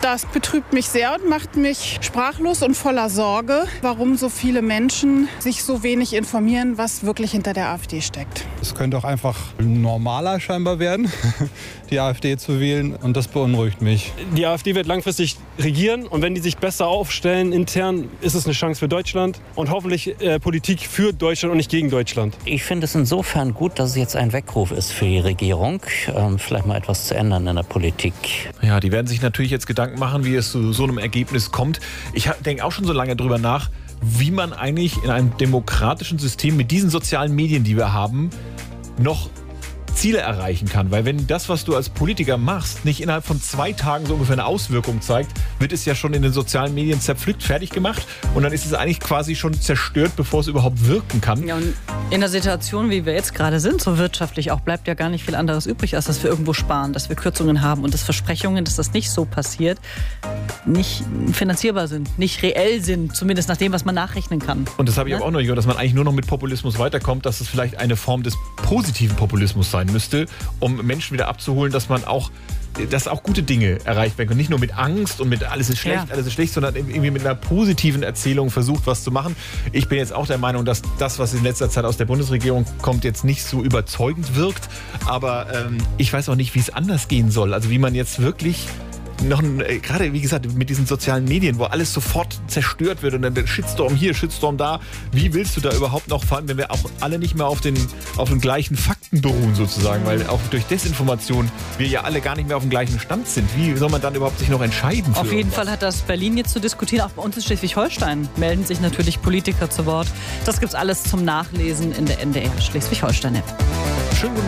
Das betrübt mich sehr und macht mich sprachlos und voller Sorge, warum so viele Menschen sich so wenig informieren, was wirklich hinter der AfD steckt. Es könnte auch einfach normaler scheinbar werden, die AfD zu wählen, und das beunruhigt mich. Die AfD wird langfristig regieren und wenn die sich besser aufstellen intern, ist es eine Chance für Deutschland und hoffentlich Politik für Deutschland und nicht gegen Deutschland. Ich finde es insofern gut, dass es jetzt ein Weckruf ist für die Regierung, vielleicht mal etwas zu ändern in der Politik. Ja, die werden sich natürlich jetzt Gedanken machen, wie es zu so einem Ergebnis kommt. Ich denke auch schon so lange drüber nach, wie man eigentlich in einem demokratischen System mit diesen sozialen Medien, die wir haben, noch Ziele erreichen kann. Weil wenn das, was du als Politiker machst, nicht innerhalb von 2 Tagen so ungefähr eine Auswirkung zeigt, wird es ja schon in den sozialen Medien zerpflückt, fertig gemacht und dann ist es eigentlich quasi schon zerstört, bevor es überhaupt wirken kann. Ja, und in der Situation, wie wir jetzt gerade sind, so wirtschaftlich auch, bleibt ja gar nicht viel anderes übrig, als dass wir irgendwo sparen, dass wir Kürzungen haben und dass Versprechungen, dass das nicht so passiert, nicht finanzierbar sind, nicht reell sind, zumindest nach dem, was man nachrechnen kann. Und das habe ich aber auch noch nicht gehört, dass man eigentlich nur noch mit Populismus weiterkommt, dass es vielleicht eine Form des positiven Populismus sein müsste, um Menschen wieder abzuholen, dass auch gute Dinge erreicht werden können. Nicht nur mit Angst und mit alles ist schlecht, sondern irgendwie mit einer positiven Erzählung versucht, was zu machen. Ich bin jetzt auch der Meinung, dass das, was in letzter Zeit aus der Bundesregierung kommt, jetzt nicht so überzeugend wirkt. Aber ich weiß auch nicht, wie es anders gehen soll. Also wie man jetzt wirklich gerade wie gesagt mit diesen sozialen Medien, wo alles sofort zerstört wird und dann Shitstorm hier, Shitstorm da. Wie willst du da überhaupt noch, vor allem wenn wir auch alle nicht mehr auf den gleichen Fakten beruhen sozusagen, weil auch durch Desinformation wir ja alle gar nicht mehr auf dem gleichen Stand sind. Wie soll man dann überhaupt sich noch entscheiden? Auf jeden Fall hat das Berlin jetzt zu diskutieren. Auch bei uns in Schleswig-Holstein melden sich natürlich Politiker zu Wort. Das gibt's alles zum Nachlesen in der NDR Schleswig-Holstein-App. Schönen guten